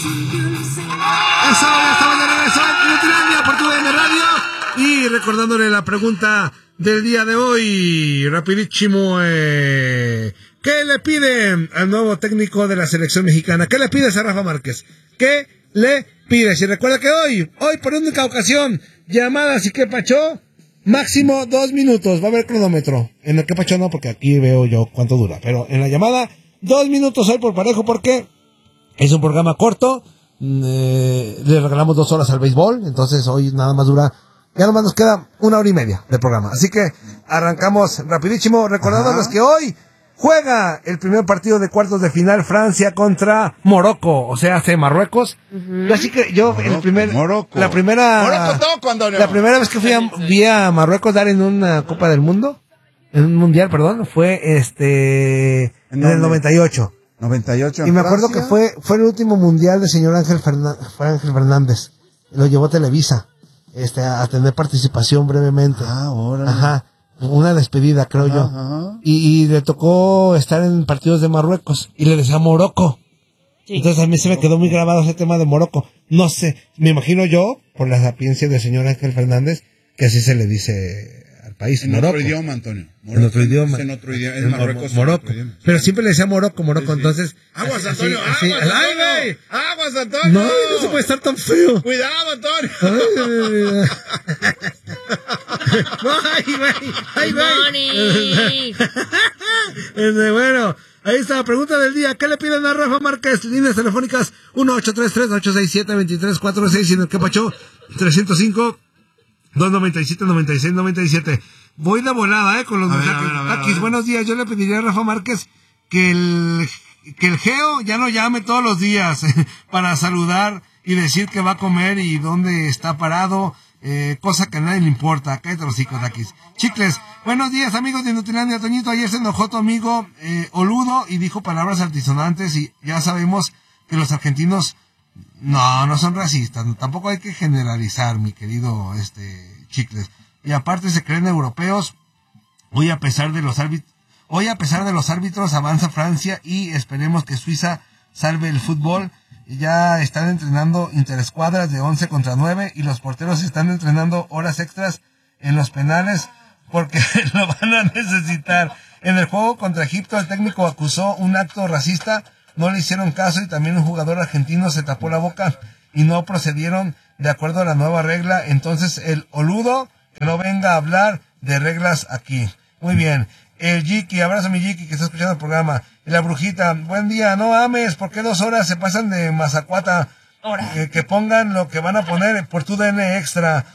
Eso, ya estamos de regreso en Inutilandia por TUDN Radio. Y recordándole la pregunta del día de hoy, rapidísimo, ¿qué le piden al nuevo técnico de la selección mexicana? ¿Qué le pides a Rafa Márquez? ¿Qué le pides? Y recuerda que hoy por única ocasión, llamadas y qué pacho, máximo 2 minutos, va a haber cronómetro. En el que pacho no, porque aquí veo yo cuánto dura, pero en la llamada, 2 minutos hoy por parejo, porque es un programa corto. Le regalamos 2 horas al béisbol, entonces hoy nada más dura, ya nomás nos queda 1 hora y media de programa, así que arrancamos rapidísimo, recordándoles que hoy juega el primer partido de cuartos de final, Francia contra Morocco, o sea, hace Marruecos. Así que yo la primera vez que vi a Marruecos dar en una Copa del Mundo, en un mundial, perdón, fue en el 98. Y me acuerdo que fue el último mundial del señor Ángel Fernández. Lo llevó Televisa, a tener participación brevemente. Órale. Ajá. Una despedida, creo yo. Y le tocó estar en partidos de Marruecos. Y le decía Morocco. Sí. Entonces a mí se me quedó muy grabado ese tema de Morocco. No sé, me imagino yo, por la sapiencia del señor Ángel Fernández, que así se le dice al país. En Morocco. otro idioma, Antonio. En otro idioma. En otro idioma. Es Marruecos. Morocco. Pero siempre le decía Morocco, sí. Entonces. Aguas, Antonio. Así, ¡Ay, aguas, Antonio! No se puede estar tan feo. Cuidado, Antonio. ¡Ay, Bueno, ahí está la pregunta del día. ¿Qué le piden a Rafa Márquez? Líneas telefónicas 1-833-867-2346 y en el que pachó 305-297-9697. Voy de volada, con los mensajes. Buenos días, yo le pediría a Rafa Márquez que el Geo ya no llame todos los días para saludar y decir que va a comer y dónde está parado, cosa que a nadie le importa. Cállate los hocico, Takis. Chicles, buenos días, amigos de Inutilandia. Toñito, ayer se enojó tu amigo Oludo y dijo palabras altisonantes y ya sabemos que los argentinos no son racistas. Tampoco hay que generalizar, mi querido Chicles. Y aparte se creen europeos. Hoy a pesar de los árbitros avanza Francia y esperemos que Suiza salve el fútbol. Ya están entrenando interescuadras de 11 contra 9 y los porteros están entrenando horas extras en los penales porque lo van a necesitar. En el juego contra Egipto el técnico acusó un acto racista, no le hicieron caso y también un jugador argentino se tapó la boca y no procedieron de acuerdo a la nueva regla. Entonces el Oludo que no venga a hablar de reglas aquí. Muy bien. El Jiki, abrazo a mi Jiki que está escuchando el programa. Y la Brujita, buen día, no ames, ¿por qué 2 horas se pasan de mazacuata? Que pongan lo que van a poner por TUDN Extra.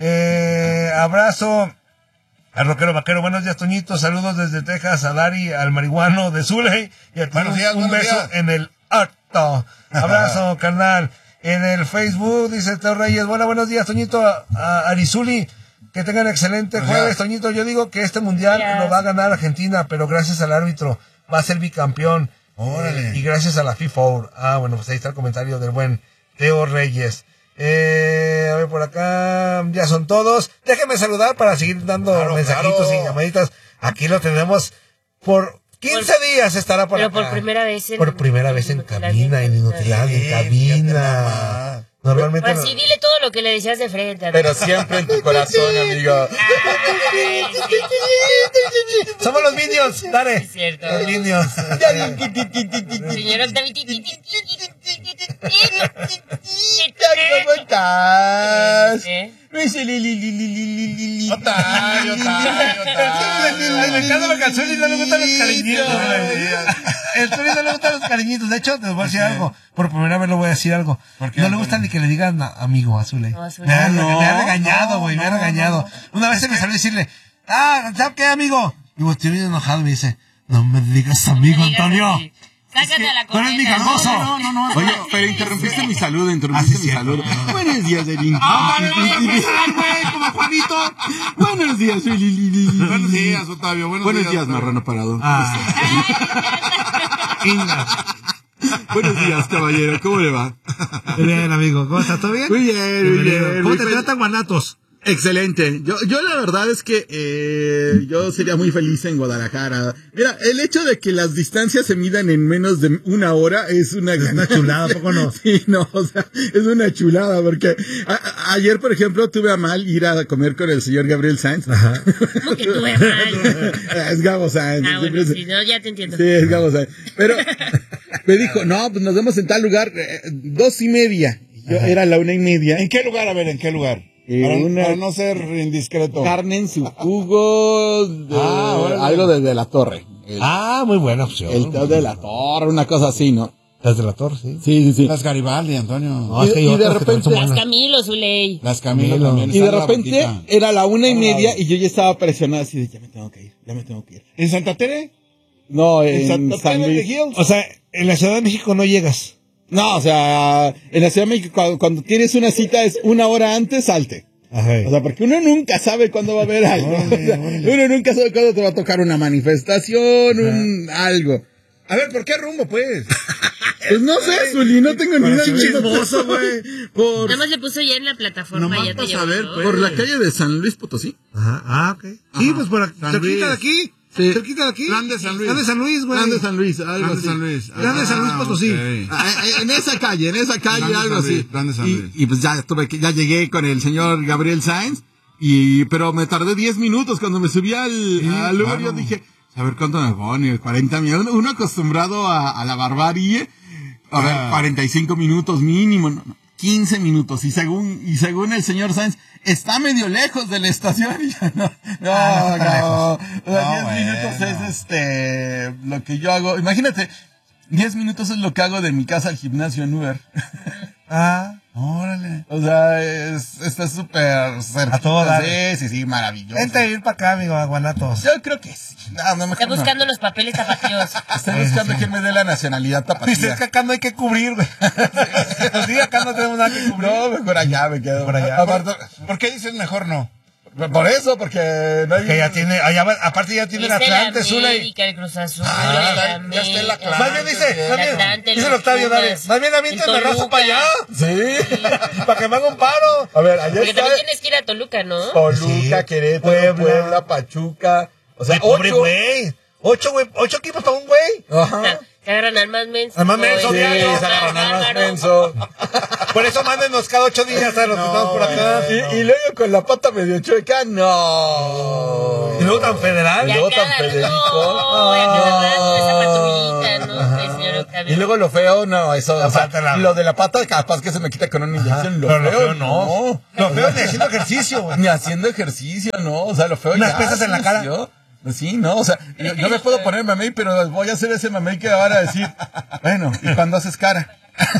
Abrazo al Rockero Vaquero, buenos días, Toñito, saludos desde Texas, a Dari, al marihuano de Zuley, y a ti un beso en el harto. Abrazo, carnal. En el Facebook dice Teo Reyes, buenos días, Toñito, a Arizuli. Que tengan excelente jueves, Toñito. Yo digo que este mundial lo va a ganar Argentina, pero gracias al árbitro va a ser bicampeón. Y gracias a la FIFA. Bueno, pues ahí está el comentario del buen Teo Reyes. A ver, por acá ya son todos. Déjenme saludar para seguir dando mensajitos y llamaditas. Aquí lo tenemos por 15 días estará por acá. Pero por primera vez en cabina, en Inutilandia, en cabina. Normalmente así dile todo lo que le decías de frente. Pero siempre en tu corazón, amigo. Somos los Minions, dale. Es cierto. Los Minions. Señor ¿Cómo estás? Otario. Me encanta la canción y no le gustan los cariñitos. El Tony no le gustan los cariñitos. De hecho, te voy a decir algo. Por primera vez le voy a decir algo. No le gusta ni que le digan amigo a Zuley. Me ha regañado, güey, me ha regañado. Una vez se me salió decirle, ¿sabes qué, amigo? Y vos estoy bien enojado y me dice, no me digas amigo, Antonio. Sácate a la Tú eres mi gangoso. No. Oye, pero interrumpiste mi salud, salud. Buenos días, Erin. Como Juanito. Buenos días, Buenos días, Otavio. Buenos días, marrano parado. Buenos días, caballero. ¿Cómo le va? Muy bien, amigo. ¿Cómo estás? ¿Todo bien? Muy bien. ¿Cómo te tratan Guanatos? Excelente. Yo la verdad es que yo sería muy feliz en Guadalajara. Mira, el hecho de que las distancias se midan en menos de una hora es una chulada, ¿poco no? Sí, no, o sea, es una chulada porque ayer, por ejemplo, tuve a mal ir a comer con el señor Gabriel Sainz. Ajá. ¿Cómo que tuve mal? Es Gabo Sainz. Ah, bueno, sí, no, ya te entiendo. Sí, es Gabo Sainz. Pero me dijo, no, pues nos vemos en tal lugar, 2:30. Yo era 1:30. ¿En qué lugar? A ver, ¿en qué lugar? Para no ser indiscreto. Carne en su jugo, algo desde la torre. Muy buena opción. El té de la torre, una cosa así, ¿no? Desde la torre, sí. Sí. Las Garibaldi, Antonio. No, es que hay y de otras que también repente- son Las buenas. Camilo, Zuley. Las Camilo también. Y de están en la repente boquita. era 1:30 y yo ya estaba presionado así de, ya me tengo que ir. ¿En Santa Tere? No, ¿En en Santa San Tere de Luis. Hills? O sea, en la Ciudad de México no llegas. No, o sea, en la Ciudad de México, cuando tienes una cita es 1 hora antes, salte. Ajá. O sea, porque uno nunca sabe cuándo va a haber algo. O sea, uno nunca sabe cuándo te va a tocar una manifestación, algo. A ver, ¿por qué rumbo, pues? Pues no sé, Zuli, no tengo ni idea. Chismoso, güey. Por, Nada más le puso ya en la plataforma. Nomás Ya te para llevó, saber, ¿no? pues. por la calle de San Luis Potosí. Ajá, ok. Sí, pues por aquí, San cerquita de Luis. aquí. Sí. Cerquita de aquí. Plan de San Luis. Plan de San Luis, güey. Plan de San Luis, algo Plan de así. San Luis. Plan de San Luis Potosí. Ok. En esa calle, Plan de algo San Luis, así. Plan de San Luis. Y pues ya llegué con el señor Gabriel Sainz, pero me tardé 10 minutos cuando me subí al Uber. claro. Yo dije, a ver cuánto me pone, 40 minutos. Uno acostumbrado a la barbarie, a ver, 45 minutos mínimo, no, 15 minutos. Y según el señor Sainz, está medio lejos de la estación. Y yo, no. O sea, 10 minutos es lo que yo hago. Imagínate, 10 minutos es lo que hago de mi casa al gimnasio en Uber. Órale. O sea, está súper cerca. A todo dar. Sí, maravilloso. Vente a ir para acá, amigo, a Guanatos. Yo creo que sí. No, mejor Está no. buscando los papeles tapatíos. Estoy buscando que me dé la nacionalidad tapatía. Dice, es que acá no hay que cubrir, güey. Sí, acá no tenemos nada que cubrir. No, mejor allá me quedo. Por allá. Aparte, ¿Por qué dices mejor no? por eso, porque no hay... Que ya tiene, aparte ya tiene el Es el Atlante, Zuley. América, el Cruz Azul, ya el está en la América. clase. Más bien dice, más bien, Atlante, dice el los Octavio, dale. Pumas, Más bien aviéntame el el raza Toluca. para allá. Sí. Para que me haga un paro. A ver, allá Porque está también tienes que ir a Toluca, ¿no? Toluca, Sí. Querétaro, Puebla, Pachuca. O sea, Ay, pobre 8. güey. 8 equipos para un güey. Ajá. Te agarran al más menso. Al más menso, güey. diario. se agarran al más Bárbaro. menso. Por eso mándenos cada 8 días a los que estamos por acá. Y luego con la pata medio chueca, no. Y luego tan federal. Y luego acá, tan Federico. no, y acá agarrando esa patrullita, ¿no? El señor Octavio. Y luego lo feo, no, eso, La o sea, pata, la- lo de la pata capaz que se me quita con una inyección. Pero lo feo no. Lo feo ni haciendo ejercicio, güey. Ni haciendo ejercicio, no, o sea, lo feo Unas ya pesas en la cara. inició. Sí, no, o sea, yo me puedo poner mamey, pero voy a hacer ese mamey que van a decir, bueno, ¿y cuando haces cara?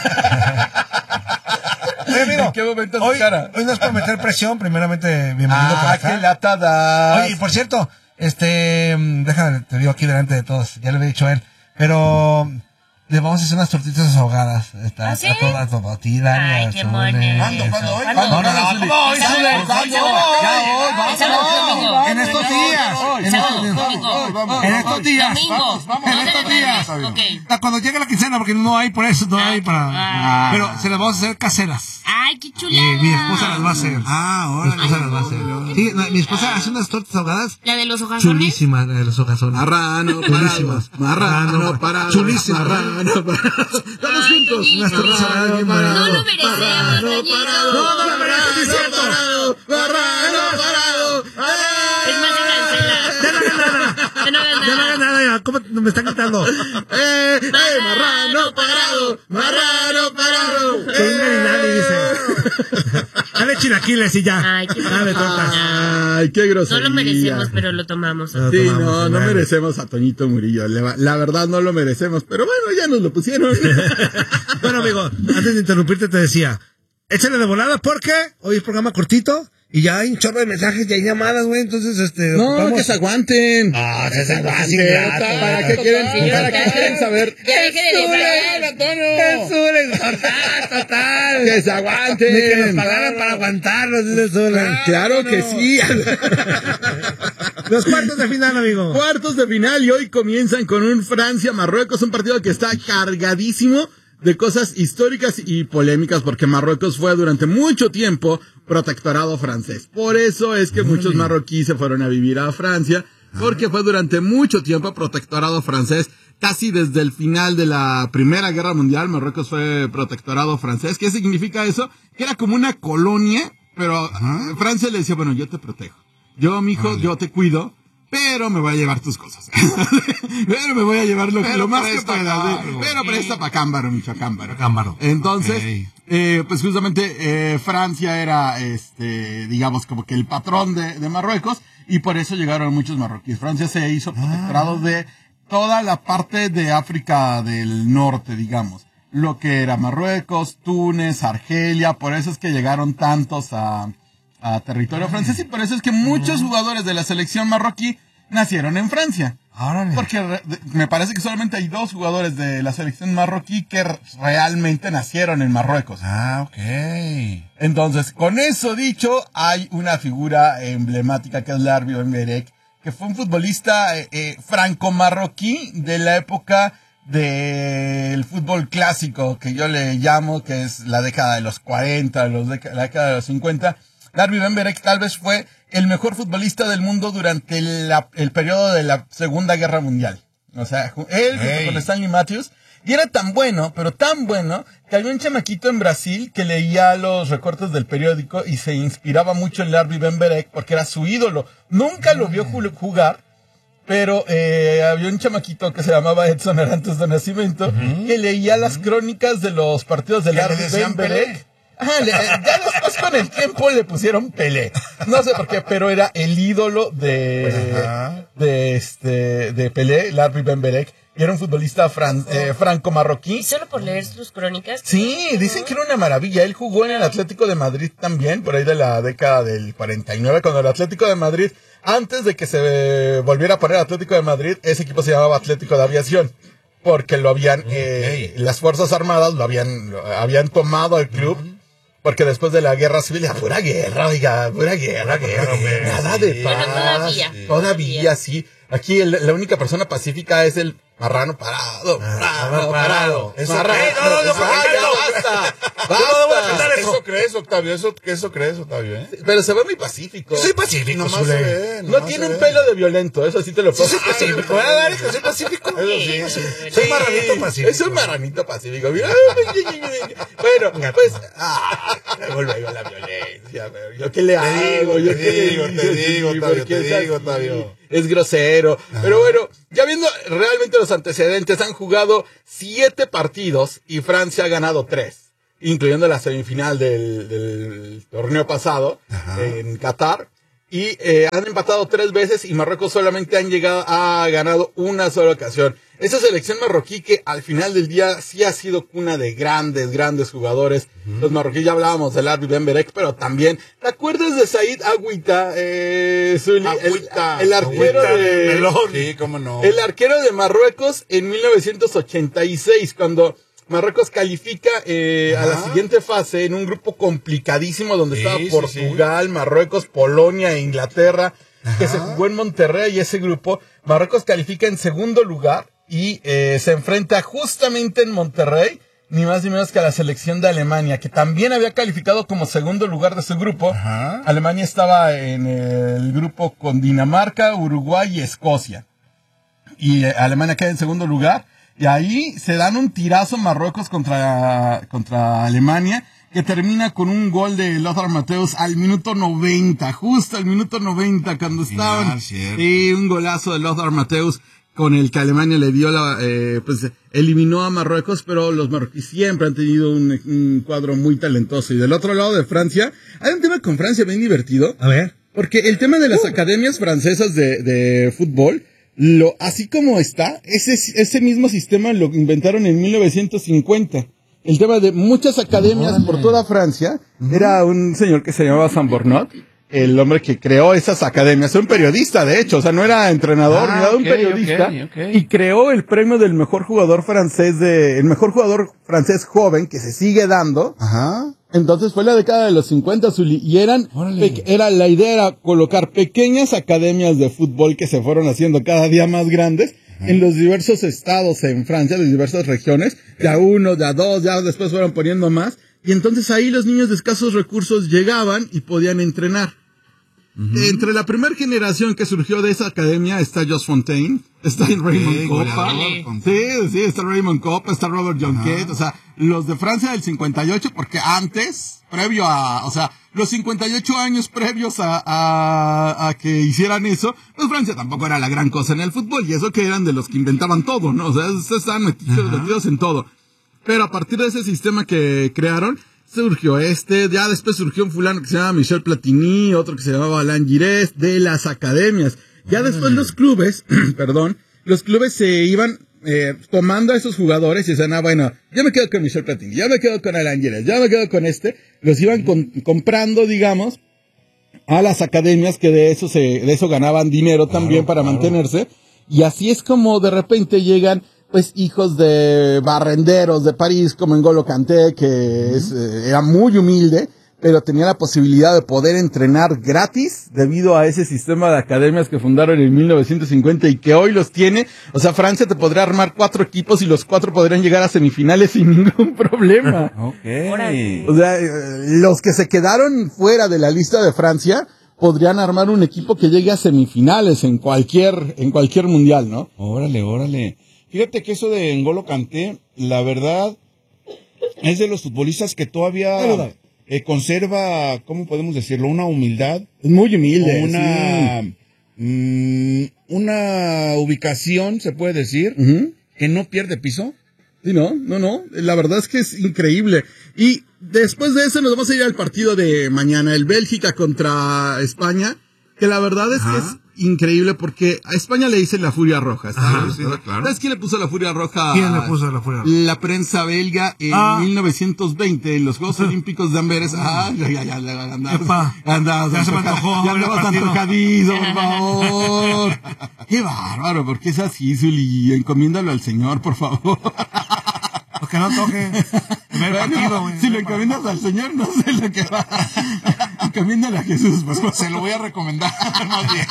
Oye, amigo, ¿En qué momento haces hoy, cara? hoy no es por meter presión, primeramente, bienvenido por acá. qué lata das. Oye, y por cierto, déjame, te digo aquí delante de todos, ya le había dicho a él, pero le vamos a hacer unas tortitas ahogadas. ¿Ah, sí? A ti, Dani. Ay, a qué Zule, mono. ¿Cuándo? ¿Cuándo? ¿Hoy? ¿Cuándo? No, hoy, Zule. El sábado, domingo. En estos días. El sábado, domingo. En estos días. Domingo. En estos días. Ok. Cuando llegue la quincena, porque no hay por eso, no hay para. Ah. Pero se las vamos a hacer caseras. Ay, qué Y chulada. mi esposa las va a hacer. Mi órale. esposa las va a hacer. Sí, mi esposa hace unas tortas ahogadas La de los hojazones. chulísimas, la de los hojazones. Marrano, Chulísimas. marrano, parado. Chulísimas. Marrano, parado. Todos Ay, juntos. qué Unas tortas lindo. ahogadas bien No baratas. lo merecemos, Toñito. No lo mereces, es cierto. Parado. Es más, se cancela. Ya no hagan nada. Ya no hagan Ya no hagan nada. nada, ya. ¿Cómo me están gritando? Marrano parado. Marrano parado. Que venga y nadie dice. Dale chilaquiles y ya. Ay, qué Dale tortas. Ay, qué No grosería. lo merecemos, pero lo tomamos. Lo Sí, tomamos, no vale. merecemos a Toñito Murillo. La verdad no lo merecemos, pero bueno, ya nos lo pusieron. Bueno, amigo, antes de interrumpirte te decía, échale de volada porque hoy es programa cortito y ya hay un chorro de mensajes y hay llamadas, güey, entonces No, ocupamos- que se aguanten. No, que se aguanten, Sí, ingrato, ¿Para güey. qué quieren, Sí, para qué total. quieren saber? Ya deje de defraudar. Total. Que se aguanten. Ni que nos pagaran para aguantarlos, dice Zule. Claro que sí. Los cuartos de final, amigo. Cuartos de final y hoy comienzan con un Francia-Marruecos, un partido que está cargadísimo de cosas históricas y polémicas porque Marruecos fue durante mucho tiempo protectorado francés. Por eso es que muchos marroquíes se fueron a vivir a Francia, porque fue durante mucho tiempo protectorado francés. Casi desde el final de la Primera Guerra Mundial, Marruecos fue protectorado francés. ¿Qué significa eso? Que era como una colonia, pero Francia le decía, bueno, yo te protejo. Yo, mijo, yo te cuido, pero me voy a llevar tus cosas. Pero me voy a llevar lo más que pueda. Pero presta pa' Cámbaro, micho, Cámbaro. Entonces, pues justamente, Francia era, digamos, como que el patrón de Marruecos, y por eso llegaron muchos marroquíes. Francia se hizo protectorado de toda la parte de África del Norte, digamos. Lo que era Marruecos, Túnez, Argelia, por eso es que llegaron tantos a territorio francés, y por eso es que muchos jugadores de la selección marroquí nacieron en Francia. Porque me parece que solamente hay 2 jugadores de la selección marroquí que realmente nacieron en Marruecos. Ok. Entonces, con eso dicho, hay una figura emblemática que es Larbi Ben Berek, que fue un futbolista franco-marroquí de la época del fútbol clásico, que yo le llamo, que es la década de los 40, la década de los 50. Larbi Ben Berek tal vez fue el mejor futbolista del mundo durante el periodo de la Segunda Guerra Mundial. O sea, él junto con Stanley Matthews, y era tan bueno, pero tan bueno, que había un chamaquito en Brasil que leía los recortes del periódico y se inspiraba mucho en Larbi Ben Berek porque era su ídolo. Nunca lo vio jugar, pero había un chamaquito que se llamaba Edson Arantes de Nacimiento, que leía las crónicas de los partidos de Larbi Ben Berek. Ya después con el tiempo le pusieron Pelé. No sé por qué, pero era el ídolo de Pelé, Larbi Ben Berek. Y era un futbolista franco-marroquí. ¿Y solo por leer sus crónicas? Sí, dicen que era una maravilla. Él jugó en el Atlético de Madrid también, por ahí de la década del 49, cuando el Atlético de Madrid, antes de que se volviera a poner Atlético de Madrid, ese equipo se llamaba Atlético de Aviación. Porque lo habían, las Fuerzas Armadas lo habían tomado al club. Porque después de la guerra civil, pura guerra, nada de paz. Bueno, todavía, sí. Aquí la única persona pacífica es el marrano parado. Eso Basta. Eso crees, Octavio, eso crees, Octavio, ¿eh? Pero se ve muy pacífico. Soy pacífico, Nomás Zule. se ve, No nomás tiene se un ve. pelo de violento, eso sí te lo puedo Soy pacífico, ¿verdad? Soy pacífico. Eso sí. Soy marranito pacífico. Es un marranito pacífico. Bueno, pues, luego la violencia. ¿Yo qué le hago? Te digo, Octavio. Es grosero. Pero bueno, ya viendo realmente los antecedentes, han jugado 7 partidos y Francia ha ganado 3, incluyendo la semifinal del torneo pasado en Qatar. Y han empatado 3 veces y Marruecos solamente ha ganado una sola ocasión. Esa selección marroquí que al final del día sí ha sido cuna de grandes jugadores. Los marroquíes, ya hablábamos del Larbi Ben Berek, pero también, ¿te acuerdas de Said Agüita, Zuli? El arquero Sí, cómo no. el arquero de Marruecos en 1986, cuando Marruecos califica a la siguiente fase en un grupo complicadísimo donde estaba Portugal, Marruecos, Polonia e Inglaterra, que se jugó en Monterrey. Y ese grupo, Marruecos califica en segundo lugar y se enfrenta justamente en Monterrey, ni más ni menos que a la selección de Alemania, que también había calificado como segundo lugar de su grupo. Alemania estaba en el grupo con Dinamarca, Uruguay y Escocia. Y Alemania queda en segundo lugar. Y ahí se dan un tirazo Marruecos contra Alemania, que termina con un gol de Lothar Matthäus al minuto 90, justo al minuto 90, cuando estaban. Y un golazo de Lothar Matthäus con el que Alemania le dio pues eliminó a Marruecos, pero los marroquíes siempre han tenido un cuadro muy talentoso. Y del otro lado de Francia, hay un tema con Francia bien divertido. A ver. Porque el tema de las academias francesas de fútbol, así como está, ese mismo sistema lo inventaron en 1950. El tema de muchas academias por toda Francia, era un señor que se llamaba Sambornot, el hombre que creó esas academias, era un periodista de hecho, o sea, no era entrenador, ni nada, un periodista, y creó el premio del mejor jugador francés joven, que se sigue dando. Entonces fue la década de los 50, Zuli, y la idea era colocar pequeñas academias de fútbol que se fueron haciendo cada día más grandes en los diversos estados en Francia, las diversas regiones, de a 1, de a 2, ya después fueron poniendo más, Y entonces ahí los niños de escasos recursos llegaban y podían entrenar. Entre la primera generación que surgió de esa academia está Jos Fontaine, está Raymond Coppa, sí, está Raymond Coppa, está Robert Jonquet, o sea, los de Francia del 58, porque antes, los 58 años previos a que hicieran eso, pues Francia tampoco era la gran cosa en el fútbol, y eso que eran de los que inventaban todo, ¿no? O sea, estaban metidos en todo. Pero a partir de ese sistema que crearon, surgió ya después surgió un fulano que se llamaba Michel Platini, otro que se llamaba Alain Giresse, de las academias. Ya después los clubes se iban tomando a esos jugadores y decían, bueno, yo me quedo con Michel Platini, yo me quedo con Alain Giresse, yo me quedo con los iban comprando, digamos, a las academias que de eso ganaban dinero también para mantenerse, y así es como de repente llegan pues hijos de barrenderos de París, como N'Golo Kanté, que era muy humilde, pero tenía la posibilidad de poder entrenar gratis debido a ese sistema de academias que fundaron en 1950 y que hoy los tiene. O sea, Francia te podría armar 4 equipos y los 4 podrían llegar a semifinales sin ningún problema. Okay. O sea, los que se quedaron fuera de la lista de Francia podrían armar un equipo que llegue a semifinales en cualquier mundial, ¿no? Órale. Fíjate que eso de N'Golo Kanté, la verdad, es de los futbolistas que todavía conserva, ¿cómo podemos decirlo? Una humildad. Es muy humilde. Una ubicación, se puede decir, que no pierde piso. Sí, no. La verdad es que es increíble. Y después de eso nos vamos a ir al partido de mañana, el Bélgica contra España, que la verdad es que es increíble porque a España le dicen la Furia Roja. Claro. ¿Sabes quién le puso la Furia Roja? ¿Quién le puso la Furia Roja? La prensa belga en 1920, en los Juegos Olímpicos de Amberes. Ya se me antojó. Ya andabas antojadizo, por favor. Qué bárbaro, ¿por qué es así, Zuli? Encomiéndalo al Señor, por favor. Pues que no toque. Partido, si lo encomiendas al Señor, no sé lo que va. Encomiéndalo a Jesús, pues. Se lo voy a recomendar más bien.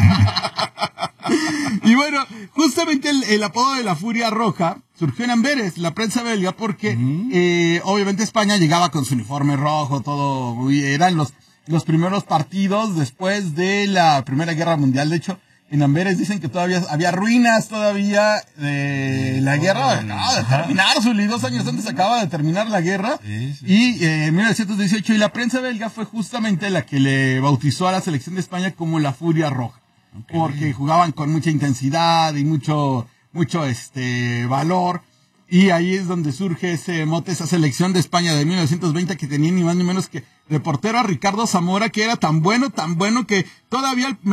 Y bueno, justamente el apodo de la Furia Roja surgió en Amberes, la prensa belga, porque obviamente España llegaba con su uniforme rojo, todo, eran los primeros partidos después de la Primera Guerra Mundial. De hecho, en Amberes dicen que todavía había ruinas de la guerra. Acaba de terminar, Zuli, 2 años antes acaba de terminar la guerra. Sí. Y en 1918, y la prensa belga fue justamente la que le bautizó a la selección de España como la Furia Roja. Okay. Porque jugaban con mucha intensidad y mucho valor. Y ahí es donde surge ese mote, esa selección de España de 1920 que tenía ni más ni menos que de portero a Ricardo Zamora, que era tan bueno que todavía